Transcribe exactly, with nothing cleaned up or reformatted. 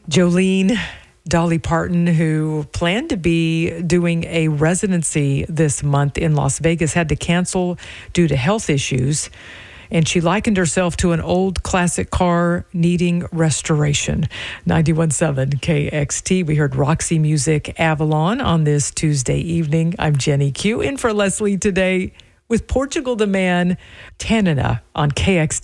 Jolene, Dolly Parton, who planned to be doing a residency this month in Las Vegas, had to cancel due to health issues. And she likened herself to an old classic car needing restoration. ninety-one point seven K X T. We heard Roxy Music Avalon on this Tuesday evening. I'm Jenny Q, in for Leslie today with Portugal the Man, Tanana on K X T.